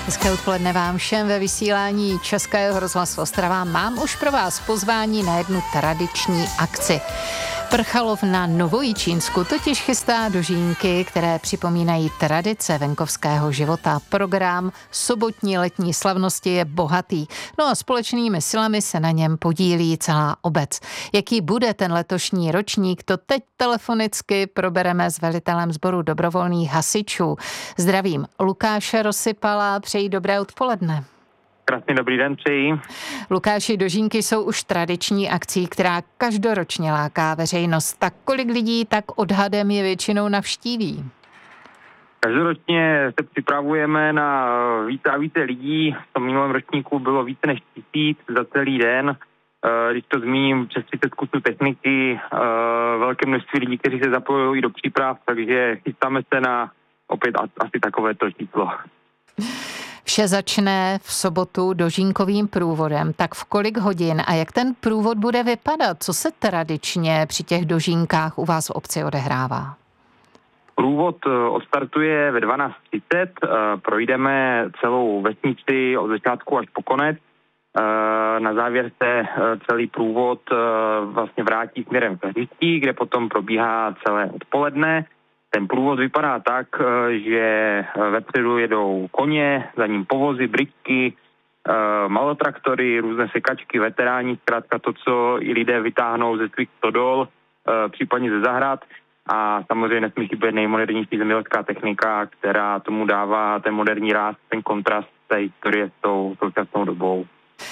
Hezké odpoledne vám všem ve vysílání Českého rozhlasu Ostrava. Mám už pro vás pozvání na jednu tradiční akci. Prchalov na Novojičínsku totiž chystá dožínky, které připomínají tradice venkovského života. Program sobotní letní slavnosti je bohatý. No a společnými silami se na něm podílí celá obec. Jaký bude ten letošní ročník, to teď telefonicky probereme s velitelem sboru dobrovolných hasičů. Zdravím Lukáše Rosypala, přeji dobré odpoledne. Krásný dobrý den přeji. Lukáši, dožínky jsou už tradiční akcí, která každoročně láká veřejnost. Tak kolik lidí tak odhadem je většinou navštíví? Každoročně se připravujeme na více a více lidí. V tom minulém ročníku bylo více než 1000 za celý den. Když to zmíním, přes 30 kusů techniky, velké množství lidí, kteří se zapojují do příprav, takže chystáme se na opět asi takovéto číslo. Vše začne v sobotu dožínkovým průvodem. Tak v kolik hodin a jak ten průvod bude vypadat? Co se tradičně při těch dožínkách u vás v obci odehrává? Průvod odstartuje ve 12:30. Projdeme celou vesnici od začátku až po konec. Na závěr se celý průvod vlastně vrátí směrem k hřišti, kde potom probíhá celé odpoledne. Ten průvod vypadá tak, že vepředu jedou koně, za ním povozy, britsky, malotraktory, různé sekačky, veteráni, zkrátka to, co i lidé vytáhnou ze svých stodol, případně ze zahrad. A samozřejmě nesmí chybět nejmodernější zemědělská technika, která tomu dává ten moderní ráz, ten kontrast té historie s tou současnou dobou.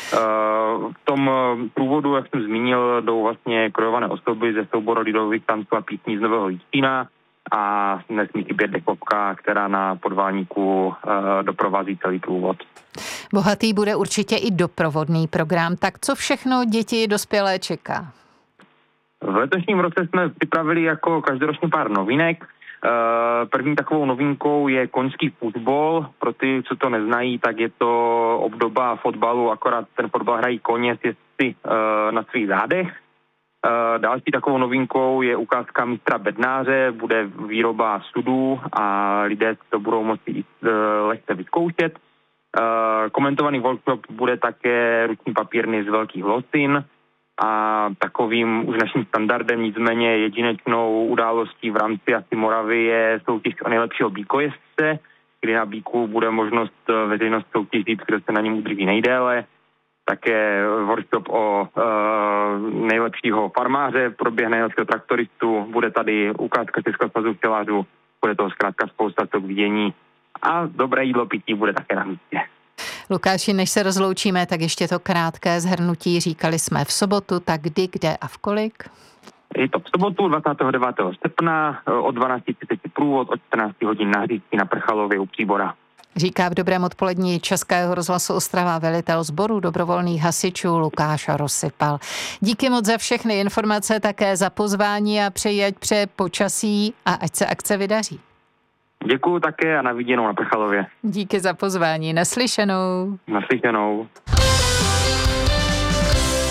V tom průvodu, jak jsem zmínil, jdou vlastně krojované osoby ze souboru lidových tanců a písní z Nového Jičína a nesmí chybět dechovka, která na podválníku doprovází celý průvod. Bohatý bude určitě i doprovodný program. Tak co všechno děti dospělé čeká? V letošním roce jsme připravili jako každoročně pár novinek. První takovou novinkou je koňský fotbal. Pro ty, co to neznají, tak je to obdoba fotbalu, akorát ten fotbal hrají koně s jezdci na svých zádech. Další takovou novinkou je ukázka mistra bednáře, bude výroba sudů a lidé to budou moci lehce vyzkoušet. Komentovaný workshop bude také ruční papírny z velkých losin a takovým už naším standardem, nicméně jedinečnou událostí v rámci asi Moravy je soutěž o nejlepšího býkojezdce, kdy na býku bude možnost veřejnost soutěžit, kdo se na něm udrží nejdéle. Také workshop o nejlepšího farmáře, proběhne nejlepšího traktoristu, bude tady ukázka Českého svazu včelařů, bude toho zkrátka spousta co k vidění a dobré jídlo pití bude také na místě. Lukáši, než se rozloučíme, tak ještě to krátké shrnutí. Říkali jsme v sobotu, tak kdy, kde a v kolik? Je to v sobotu 29. srpna od 12:30 průvod, od 14 hodin na hřišti na Prchalově u Příbora. Říká v dobrém odpolední Českého rozhlasu Ostrava velitel sboru dobrovolných hasičů Lukáš Rosypal. Díky moc za všechny informace, také za pozvání a přeji, ať přeje počasí a ať se akce vydaří. Děkuju také a na viděnou na Prchalově. Díky za pozvání, naslyšenou. Naslyšenou.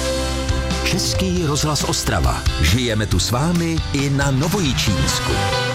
Český rozhlas Ostrava. Žijeme tu s vámi i na Novojičínsku.